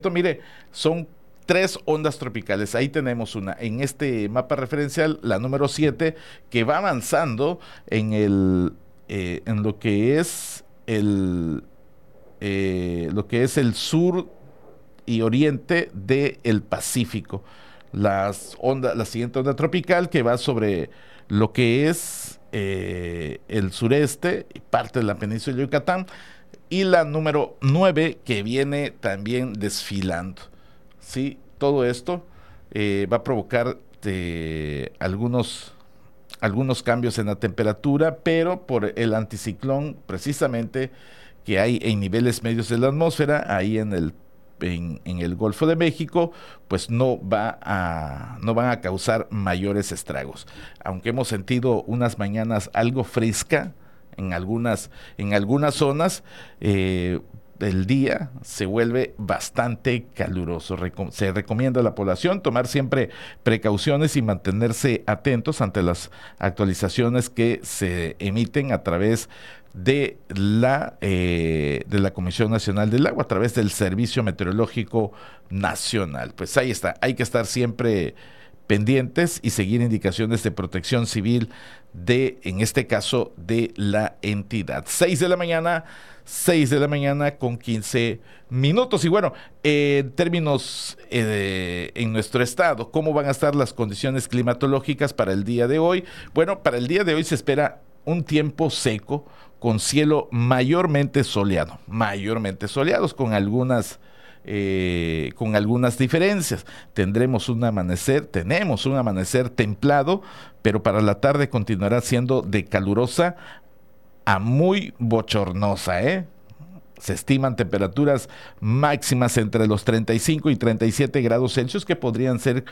Mire, son tres ondas tropicales. Ahí tenemos una en este mapa referencial, la número 7, que va avanzando en lo que es el sur y oriente del Pacífico. La siguiente onda tropical que va sobre lo que es el sureste y parte de la península de Yucatán, y la número 9 que viene también desfilando. ¿Sí? Todo esto va a provocar algunos cambios en la temperatura, pero por el anticiclón precisamente que hay en niveles medios de la atmósfera, ahí en el Golfo de México, pues no van a causar mayores estragos. Aunque hemos sentido unas mañanas algo fresca en algunas zonas, el día se vuelve bastante caluroso. Se recomienda a la población tomar siempre precauciones y mantenerse atentos ante las actualizaciones que se emiten a través de la Comisión Nacional del Agua, a través del Servicio Meteorológico Nacional. Pues ahí está, hay que estar siempre pendientes y seguir indicaciones de protección civil en este caso, de la entidad. 6 de la mañana con 15 minutos. Y bueno, en términos en nuestro estado, ¿cómo van a estar las condiciones climatológicas para el día de hoy? Bueno, para el día de hoy se espera un tiempo seco, con cielo mayormente soleados, con algunas diferencias. Tenemos un amanecer templado, pero para la tarde continuará siendo de calurosa a muy bochornosa, ¿eh? Se estiman temperaturas máximas entre los 35 y 37 grados Celsius, que podrían ser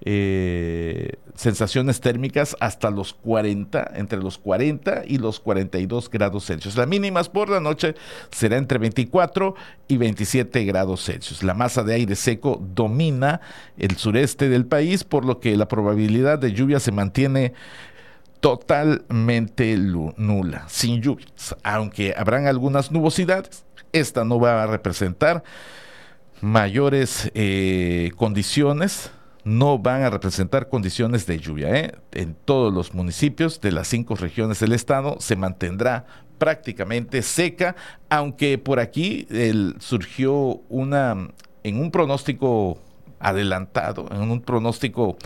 sensaciones térmicas hasta entre los 40 y los 42 grados Celsius. Las mínimas por la noche será entre 24 y 27 grados Celsius. La masa de aire seco domina el sureste del país, por lo que la probabilidad de lluvia se mantiene totalmente nula, sin lluvias, aunque habrán algunas nubosidades. Esta no va a representar mayores condiciones, no van a representar condiciones de lluvia, ¿eh? En todos los municipios de las 5 regiones del estado se mantendrá prácticamente seca, aunque por aquí surgió en un pronóstico adelantado, en un pronóstico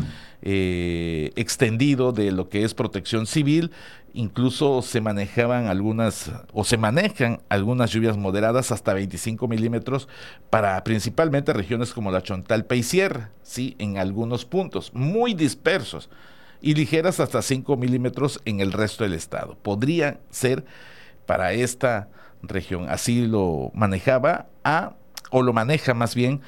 extendido de lo que es protección civil, incluso se manejan algunas lluvias moderadas hasta 25 milímetros para principalmente regiones como la Chontalpa y Sierra, sí, en algunos puntos muy dispersos, y ligeras hasta 5 milímetros en el resto del estado. Podría ser para esta región, así lo lo maneja más bien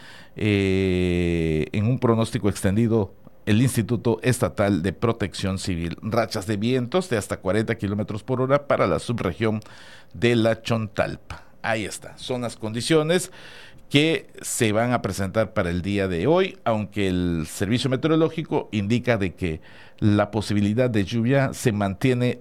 en un pronóstico extendido el Instituto Estatal de Protección Civil. Rachas de vientos de hasta 40 kilómetros por hora para la subregión de la Chontalpa. Ahí está, son las condiciones que se van a presentar para el día de hoy, aunque el servicio meteorológico indica de que la posibilidad de lluvia se mantiene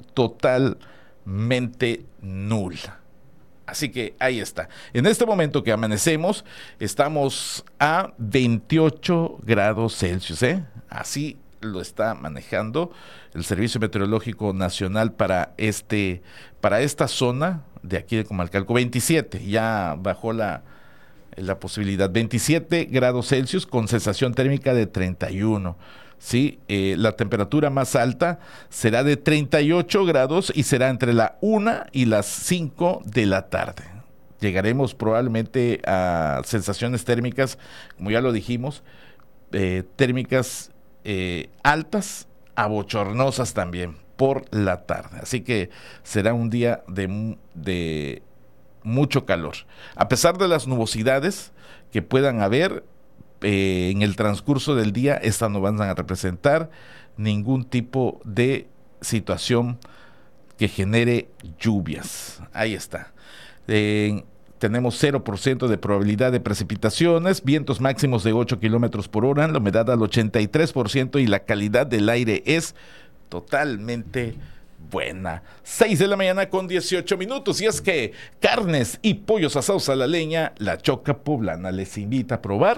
totalmente nula. Así que ahí está. En este momento que amanecemos, estamos a 28 grados Celsius, ¿eh? Así lo está manejando el Servicio Meteorológico Nacional para esta zona de aquí de Comalcalco. 27, ya bajó la posibilidad. 27 grados Celsius con sensación térmica de 31. Sí, la temperatura más alta será de 38 grados y será entre la 1 y las 5 de la tarde. Llegaremos probablemente a sensaciones térmicas, como ya lo dijimos, térmicas altas a bochornosas también por la tarde. Así que será un día de mucho calor. A pesar de las nubosidades que puedan haber, en el transcurso del día, estas no van a representar ningún tipo de situación que genere lluvias. Ahí está. Tenemos 0% de probabilidad de precipitaciones, vientos máximos de 8 kilómetros por hora, la humedad al 83% y la calidad del aire es totalmente buena. 6 de la mañana con 18 minutos. Y es que carnes y pollos asados a la leña, La Choca Poblana les invita a probar